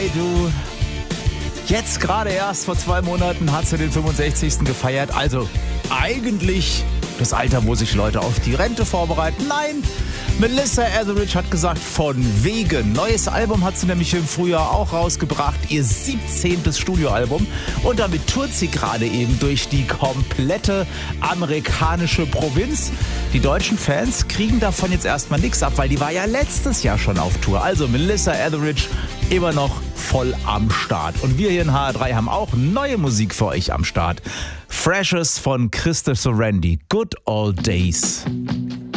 Hey du, jetzt gerade erst vor 2 Monaten hat sie den 65. gefeiert. Also eigentlich das Alter, wo sich Leute auf die Rente vorbereiten. Nein, Melissa Etheridge hat gesagt, von wegen. Neues Album hat sie nämlich im Frühjahr auch rausgebracht, ihr 17. Studioalbum. Und damit tourt sie gerade eben durch die komplette amerikanische Provinz. Die deutschen Fans kriegen davon jetzt erstmal nichts ab, weil die war ja letztes Jahr schon auf Tour. Also Melissa Etheridge immer noch voll am Start. Und wir hier in HR3 haben auch neue Musik für euch am Start. Freshes von Christopher Randy, Good Old Days.